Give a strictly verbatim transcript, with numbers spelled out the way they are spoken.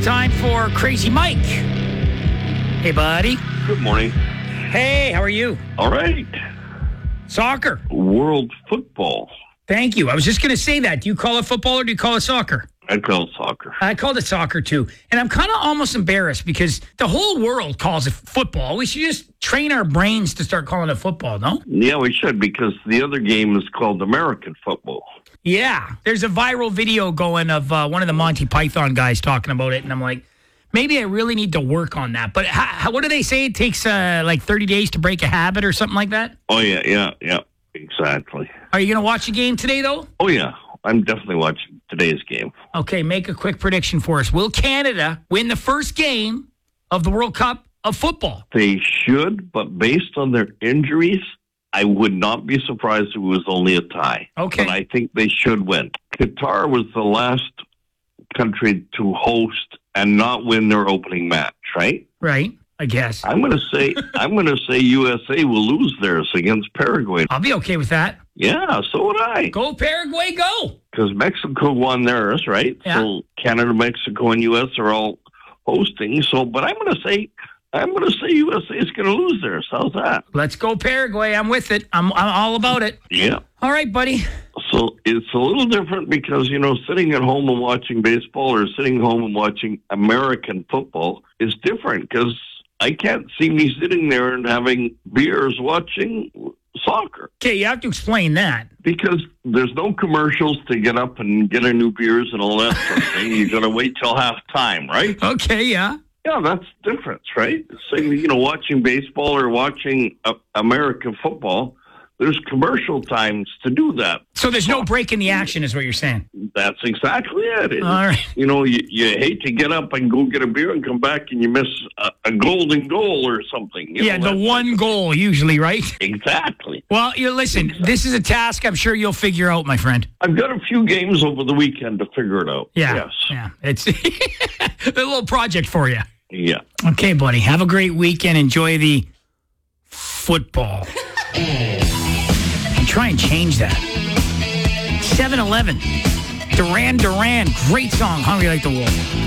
time for Crazy Mike. Hey, buddy. Good morning. Hey, how are you? All right. Soccer. World football. Thank you. I was just going to say that. Do you call it football or do you call it soccer? I call it soccer. I called it soccer, too. And I'm kind of almost embarrassed because the whole world calls it football. We should just train our brains to start calling it football, no? Yeah, we should, because the other game is called American football. Yeah. There's a viral video going of uh, one of the Monty Python guys talking about it, and I'm like, maybe I really need to work on that. But how, how, what do they say? It takes uh, like thirty days to break a habit or something like that? Oh, yeah, yeah, yeah, exactly. Are you going to watch the game today, though? Oh, yeah. I'm definitely watching today's game. Okay, make a quick prediction for us. Will Canada win the first game of the World Cup of football? They should, but based on their injuries, I would not be surprised if it was only a tie. Okay. But I think they should win. Qatar was the last country to host and not win their opening match, right? Right, I guess. I'm going to say I'm going to say U S A will lose theirs against Paraguay. I'll be okay with that. Yeah, so would I. Go Paraguay, go! Because Mexico won theirs, right? Yeah. So Canada, Mexico, and U S are all hosting. So, but I'm going to say I'm going to say U S A is going to lose theirs. How's that? Let's go Paraguay. I'm with it. I'm, I'm all about it. Yeah. All right, buddy. So it's a little different because, you know, sitting at home and watching baseball or sitting home and watching American football is different because I can't see me sitting there and having beers watching soccer. Okay, you have to explain that. Because there's no commercials to get up and get a new beers and all that sort of thing. You got to wait till halftime, right? Okay, yeah. Yeah, that's the difference, right? So, you know, watching baseball or watching uh, American football, there's commercial times to do that. So there's no break in the action is what you're saying. That's exactly it. It- All right. You know, you, you hate to get up and go get a beer and come back and you miss a, a golden goal or something. You Yeah, know, the that's- one goal usually, right? Exactly. Well, you listen, this is a task I'm sure you'll figure out, my friend. I've got a few games over the weekend to figure it out. Yeah. Yes. Yeah. It's a little project for you. Yeah. Okay, buddy. Have a great weekend. Enjoy the football. And try and change that. seven eleven. Duran Duran. Great song. Hungry Like the Wolf.